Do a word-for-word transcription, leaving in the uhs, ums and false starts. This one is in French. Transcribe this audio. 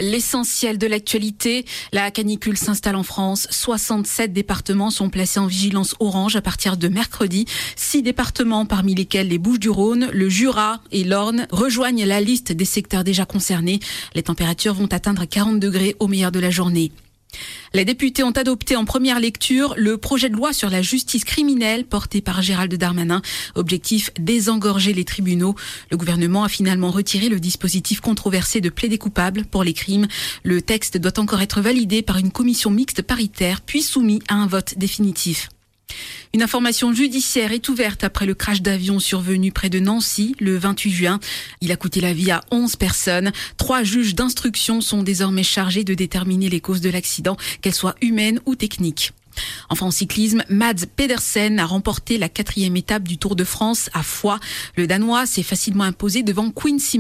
L'essentiel de l'actualité, la canicule s'installe en France. soixante-sept départements sont placés en vigilance orange à partir de mercredi. Six départements, parmi lesquels les Bouches-du-Rhône, le Jura et l'Orne, rejoignent la liste des secteurs déjà concernés. Les températures vont atteindre quarante degrés au meilleur de la journée. Les députés ont adopté en première lecture le projet de loi sur la justice criminelle porté par Gérald Darmanin. Objectif, désengorger les tribunaux. Le gouvernement a finalement retiré le dispositif controversé de plaider coupable pour les crimes. Le texte doit encore être validé par une commission mixte paritaire, puis soumis à un vote définitif. Une information judiciaire est ouverte après le crash d'avion survenu près de Nancy le vingt-huit juin. Il a coûté la vie à onze personnes. Trois juges d'instruction sont désormais chargés de déterminer les causes de l'accident, qu'elles soient humaines ou techniques. Enfin, en cyclisme, Mads Pedersen a remporté la quatrième étape du Tour de France à Foix. Le Danois s'est facilement imposé devant Quincy